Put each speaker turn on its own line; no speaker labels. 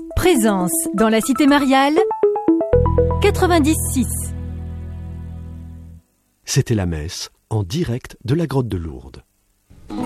Présence dans la cité mariale 96.
C'était la messe en direct de la grotte de Lourdes.